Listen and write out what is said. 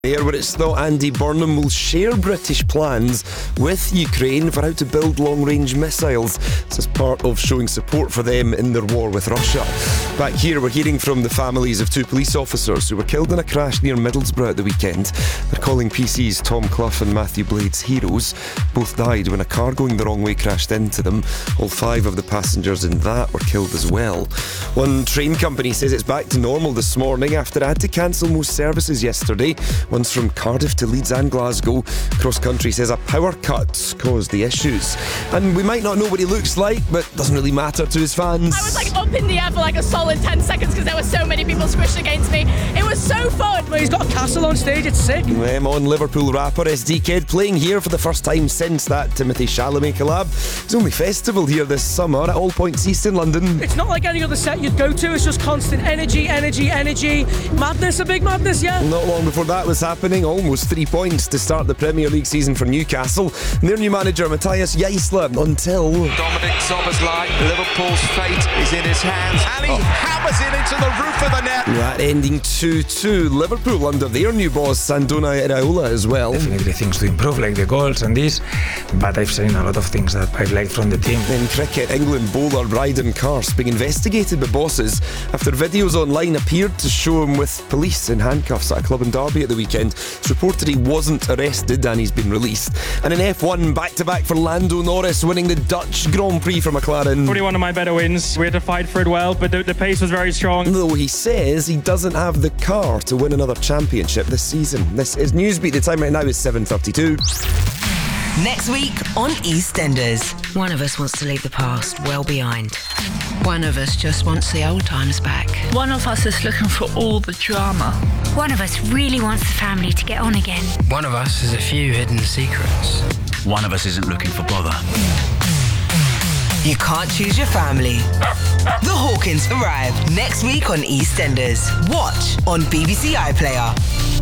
Here, where it's thought Andy Burnham will share British plans with Ukraine for how to build long-range missiles. This is part of showing support for them in their war with Russia. Back here, we're hearing from the families of two police officers who were killed in a crash near Middlesbrough at the weekend. They're calling PC's Tom Clough and Matthew Blades heroes. Both died when a car going the wrong way crashed into them. All 5 of the passengers in that were killed as well. One train company says it's back to normal this morning after it had to cancel most services yesterday. Ones from Cardiff to Leeds and Glasgow. Cross Country says a power cut caused the issues. And we might not know what he looks like, but it doesn't really matter to his fans. I was up in the air for a solid 10 seconds because there were so many people squished against me. It was so fun. Well, he's got a castle on stage, it's sick. On Liverpool rapper SD Kid playing here for the first time since that Timothy Chalamet collab. It's only festival here this summer at All Points East in London. It's not like any other set you'd go to, it's just constant energy. Madness, a big madness, yeah. Not long before that was happening, almost 3 points to start the Premier League season for Newcastle. And their new manager, Matthias Jaissle, until Dominic Szoboszlai, Liverpool's fate is in his hands, and he hammers it into the roof of the net. That ending 2-2. Liverpool under their new boss, Sandona Iraola, as well. Definitely things to improve, like the goals and this, but I've seen a lot of things that I've liked from the team. In cricket, England bowler Bryden Carse being investigated by bosses after videos online appeared to show him with police in handcuffs at a club in Derby at the weekend. It's reported he wasn't arrested and he's been released. And in F1, back-to-back for Lando Norris, winning the Dutch Grand Prix for McLaren. Probably one of my better wins. We had to fight for it well, but the pace was very strong. Though he says he doesn't have the car to win another championship this season. This is Newsbeat. The time right now is 7:32. Next week on EastEnders. One of us wants to leave the past well behind. One of us just wants the old times back. One of us is looking for all the drama. One of us really wants the family to get on again. One of us has a few hidden secrets. One of us isn't looking for bother. You can't choose your family. The Hawkins arrive next week on EastEnders. Watch on BBC iPlayer.